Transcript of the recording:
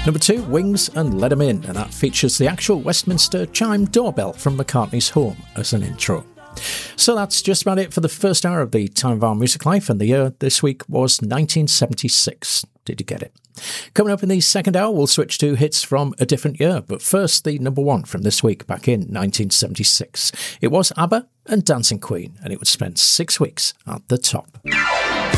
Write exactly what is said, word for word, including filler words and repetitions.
Number two, Wings and Let 'Em In, and that features the actual Westminster chime doorbell from McCartney's Home as an intro. So that's just about it for the first hour of the Time of Our Music Life, and the year this week was nineteen seventy-six. Did you get it? Coming up in the second hour, we'll switch to hits from a different year, but first, the number one from this week back in nineteen seventy-six. It was ABBA and Dancing Queen, and it would spend six weeks at the top.